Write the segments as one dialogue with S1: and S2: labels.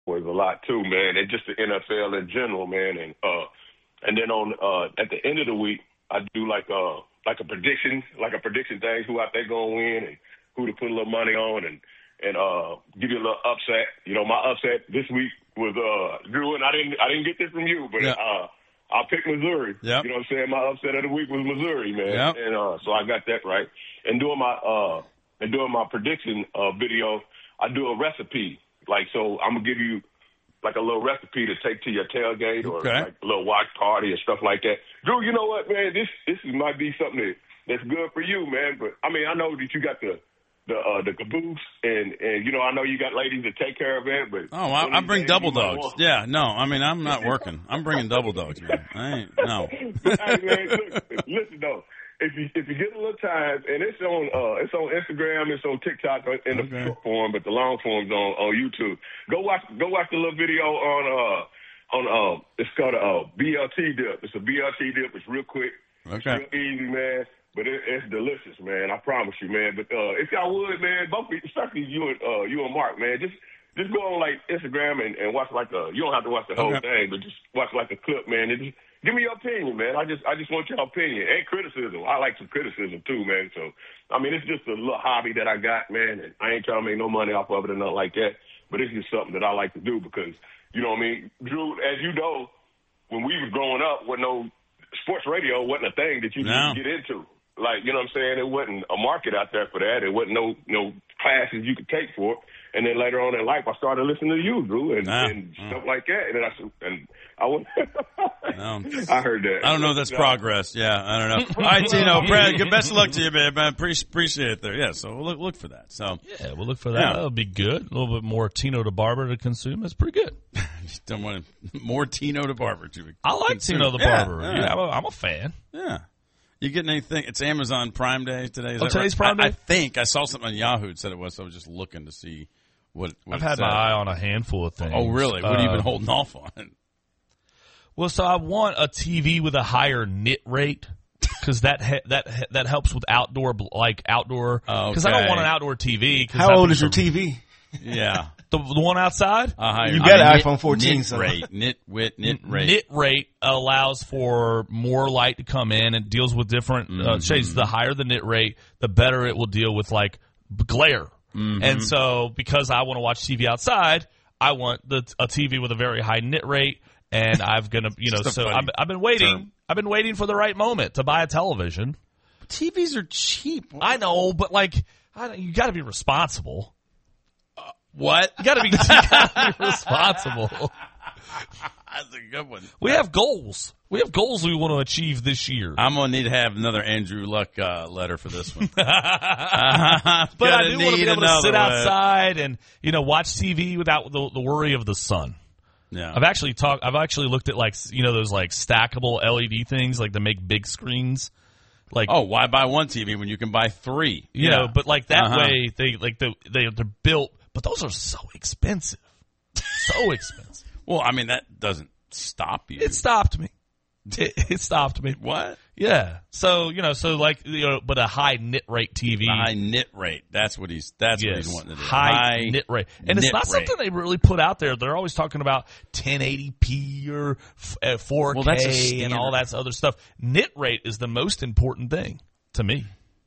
S1: was a lot too, man, and just the NFL in general, man, and then on at the end of the week, I do like a prediction thing, who I think gonna win and who to put a little money on, and give you a little upset. You know, my upset this week was Drew, and I didn't get this from you, but I picked Missouri.
S2: Yep.
S1: You know what I'm saying? My upset of the week was Missouri, man.
S2: Yep.
S1: And so I got that right. And doing my prediction video, I do a recipe. Like, so I'm gonna give you like a little recipe to take to your tailgate or like a little watch party or stuff like that. Drew, you know what, man? This might be something that's good for you, man. But I mean, I know that you got the caboose, and you know, I know you got ladies that take care of it, but
S2: I bring double dogs. Yeah, no, I mean, I'm not working. I'm bringing double dogs, man. No.
S1: Hey, man, look, listen though, if you get a little time, and it's on Instagram, it's on TikTok in the short form, but the long form's on YouTube. Go watch the little video on it's called a BLT dip. It's a BLT dip. It's real quick. It's real easy, man. But it's delicious, man. I promise you, man. But if y'all would, man, both, especially you and Mark, man, just go on like Instagram and watch like you don't have to watch the whole thing, but just watch like a clip, man. And just give me your opinion, man. I just want your opinion and criticism. I like some criticism too, man. So I mean, it's just a little hobby that I got, man. And I ain't trying to make no money off of it or nothing like that. But it's just something that I like to do because, you know what I mean, Drew, as you know, when we was growing up, sports radio wasn't a thing that you could get into. Like, you know what I'm saying? There wasn't a market out there for that. There wasn't no classes you could take for it. And then later on in life, I started listening to you, Drew, and stuff like that. And then I went, I heard that.
S2: I don't know if that's progress. Yeah, I don't know. All right, Tino, Brad, best of luck to you, man. Appreciate it there. Yeah, so we'll look for that. So
S3: yeah, we'll look for that. Yeah. That'll be good. A little bit more Tino to Barber to consume. That's pretty good.
S2: Just don't want more Tino to Barber to
S3: I like consume. Tino the Barber. Yeah, I'm a fan.
S2: Yeah. You getting anything? It's Amazon Prime Day today.
S3: Today's Prime Day?
S2: I think I saw something on Yahoo that said it was, so I was just looking to see what
S3: I've had my eye on a handful of things.
S2: Oh, really? What have you been holding off on?
S3: Well, so I want a TV with a higher nit rate because that helps with outdoor. Because I don't want an outdoor TV.
S4: How old is your TV?
S2: Yeah.
S3: The one outside?
S4: You got an iPhone 14.
S2: Nit rate.
S3: Nit rate allows for more light to come in and deals with different shades. The higher the nit rate, the better it will deal with like glare. Mm-hmm. And so because I want to watch TV outside, I want a TV with a very high nit rate. And I've been waiting. Term. I've been waiting for the right moment to buy a television.
S2: TVs are cheap.
S3: I know, but you got to be responsible.
S2: What?
S3: You gotta be responsible.
S2: That's a good one.
S3: We have goals. We want to achieve this year.
S2: I'm going to need to have another Andrew Luck letter for this one.
S3: But I do want to be able to sit outside and, watch TV without the worry of the sun.
S2: Yeah.
S3: I've actually looked at those stackable LED things that make big screens.
S2: Why buy one TV when you can buy three?
S3: You know, but that way they're built. But those are so expensive. So expensive.
S2: Well, I mean, that doesn't stop you.
S3: It stopped me. It stopped me.
S2: What?
S3: Yeah. So, but a high nit rate TV.
S2: A high nit rate. That's what he's wanting to do.
S3: High nit rate. And it's not something they really put out there. They're always talking about 1080p or 4K and all that other stuff. Nit rate is the most important thing to me.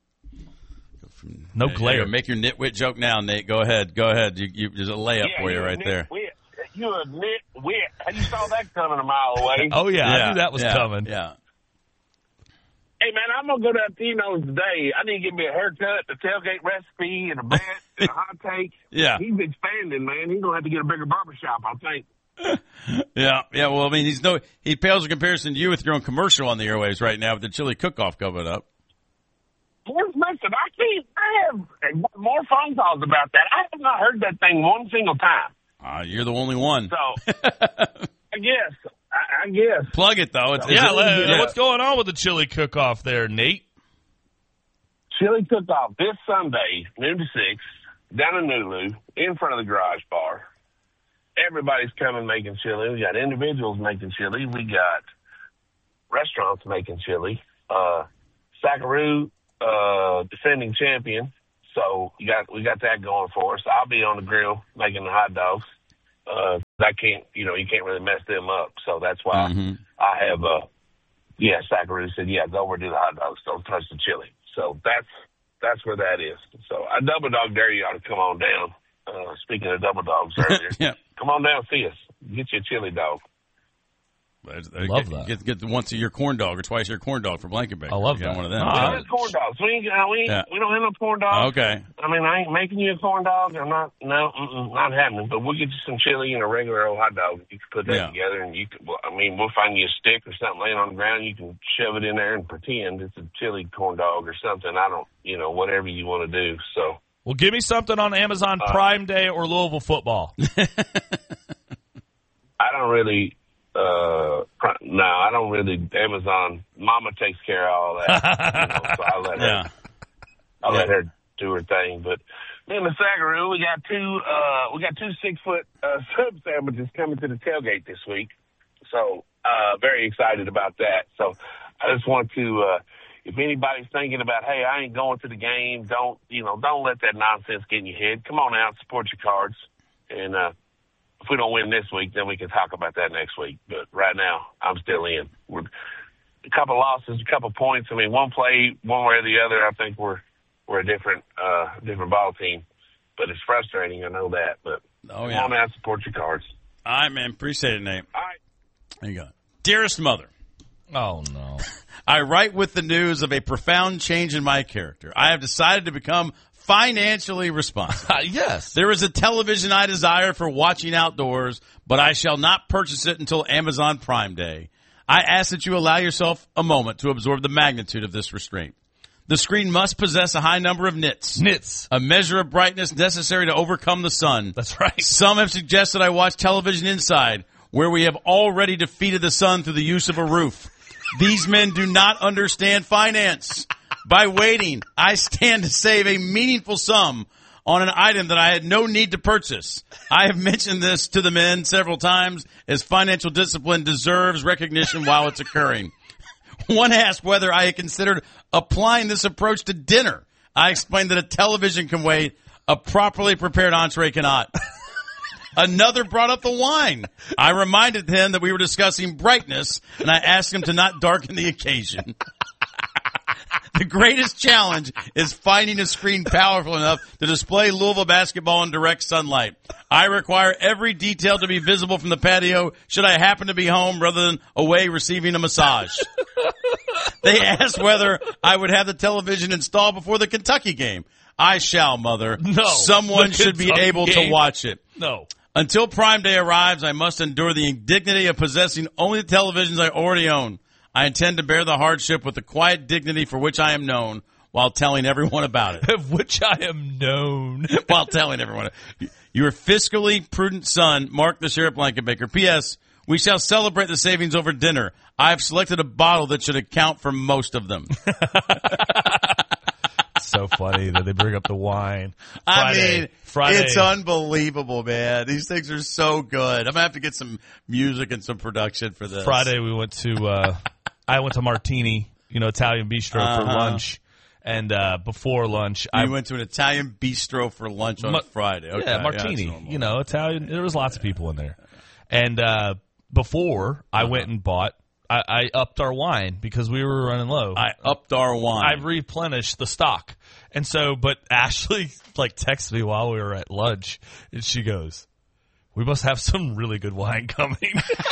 S3: No glare.
S2: Yeah, make your nitwit joke now, Nate. Go ahead. There's a layup for you right there.
S1: You're a nitwit. You saw that coming a mile away.
S3: Oh, yeah. I knew that was coming.
S2: Yeah.
S1: Hey, man, I'm going to go to Tino's today. I need to get me a haircut, a tailgate recipe, and a bet, and a hot take.
S2: Yeah.
S1: He's expanding, man. He's going to have to get a bigger barbershop, I think.
S2: Yeah. Well, I mean, he pales in comparison to you with your own commercial on the airwaves right now with the chili cook-off coming up.
S1: Listen, I have more phone calls about that. I have not heard that thing one single time.
S2: You're the only one.
S1: So, I guess.
S2: Plug it, though.
S3: What's going on with the chili cook-off there, Nate?
S1: Chili cook-off this Sunday, noon to 6, down in Nulu, in front of the garage bar. Everybody's coming making chili. We got individuals making chili. We got restaurants making chili. Sackaroo, defending champion. So we got that going for us. I'll be on the grill making the hot dogs.
S5: I can't, you can't really mess them up. So that's why I have, Sackaroo said, go over to the hot dogs. Don't touch the chili. So that's where that is. So I Double Dog Dare you ought to come on down. Speaking of Double Dogs earlier, come on down, see us. Get you a chili dog.
S3: Love that.
S2: Get the once a year corn dog or twice a year corn dog for Blanket Baker.
S3: I love that.
S2: One of them.
S5: We don't have corn dogs. We don't have no corn dogs.
S2: Okay.
S5: I mean, I ain't making you a corn dog. I'm not. No, not happening. But we'll get you some chili and a regular old hot dog. You can put that together, and we'll find you a stick or something laying on the ground. You can shove it in there and pretend it's a chili corn dog or something. I don't, whatever you want to do. So.
S3: Well, give me something on Amazon Prime Day or Louisville football.
S5: I don't really. No, I don't really. Amazon, Mama takes care of all that. So I let her. I let her do her thing. But in the Sackaroo, we got two 6-foot sub sandwiches coming to the tailgate this week. So very excited about that. So I just want to. If anybody's thinking about, hey, I ain't going to the game, don't let that nonsense get in your head. Come on out, support your Cards, and if we don't win this week, then we can talk about that next week. But right now, I'm still in. We're a couple losses, a couple points. I mean, one play, one way or the other, I think we're a different ball team. But it's frustrating, I know that. But come on out, support your Cards.
S2: All right, man. Appreciate it, Nate.
S5: All right.
S2: There you go. Dearest mother.
S3: Oh, no.
S2: I write with the news of a profound change in my character. I have decided to become financially responsible.
S3: Yes.
S2: There is a television I desire for watching outdoors, but I shall not purchase it until Amazon Prime Day. I ask that you allow yourself a moment to absorb the magnitude of this restraint. The screen must possess a high number of nits. A measure of brightness necessary to overcome the sun.
S3: That's right.
S2: Some have suggested I watch television inside, where we have already defeated the sun through the use of a roof. These men do not understand finance. By waiting, I stand to save a meaningful sum on an item that I had no need to purchase. I have mentioned this to the men several times, as financial discipline deserves recognition while it's occurring. One asked whether I had considered applying this approach to dinner. I explained that a television can wait, a properly prepared entree cannot. Another brought up the wine. I reminded him that we were discussing brightness, and I asked him to not darken the occasion. The greatest challenge is finding a screen powerful enough to display Louisville basketball in direct sunlight. I require every detail to be visible from the patio should I happen to be home rather than away receiving a massage. They asked whether I would have the television installed before the Kentucky game. I shall, Mother.
S3: No.
S2: Someone should be able to watch it.
S3: No.
S2: Until Prime Day arrives, I must endure the indignity of possessing only the televisions I already own. I intend to bear the hardship with the quiet dignity for which I am known while telling everyone about it.
S3: Of which I am known.
S2: While telling everyone. Your fiscally prudent son, Mark the Sheriff Blanket Baker. P.S. We shall celebrate the savings over dinner. I have selected a bottle that should account for most of them.
S3: So funny that they bring up the wine.
S2: Friday.
S3: Friday.
S2: It's unbelievable, man. These things are so good. I'm going to have to get some music and some production for this.
S3: Friday we went to, I went to Martini, Italian Bistro for lunch. And before lunch,
S2: I went to an Italian bistro for lunch on Friday. Okay.
S3: Yeah, Martini. Italian. There was lots of people in there. And before, I went and bought. I upped our wine because we were running low.
S2: I upped our wine.
S3: I replenished the stock. And so, but Ashley texted me while we were at lunch, and she goes, "We must have some really good wine coming."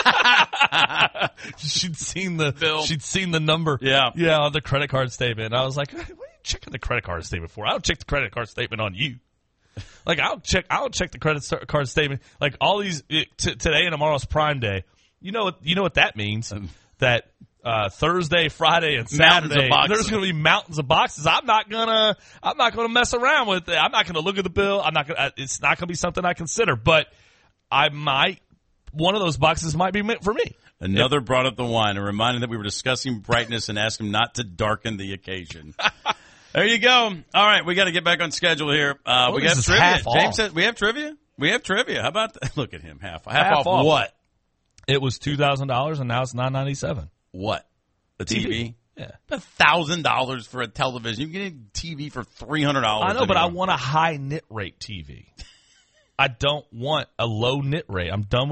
S3: She'd seen the bill. She'd seen the number.
S2: Yeah,
S3: on the credit card statement. And I was like, "What are you checking the credit card statement for? I don't check the credit card statement on you. I don't check the credit card statement. All these today and tomorrow's Prime Day. You know what that means." That Thursday, Friday, and Saturday, there's going to be mountains of boxes. I'm not gonna mess around with it. I'm not gonna look at the bill. It's not gonna be something I consider. But one of those boxes might be meant for me.
S2: Another brought up the wine and reminded that we were discussing brightness and asked him not to darken the occasion. There you go. All right, we got to get back on schedule here. We got trivia. James said we have trivia. We have trivia. How about that? Look at him. Half off what?
S3: It was $2,000 and now it's $997.
S2: What? The TV?
S3: Yeah.
S2: $1,000 for a television. You can get a TV for $300.
S3: I know, but I want a high nit rate TV. I don't want a low nit rate. I'm done with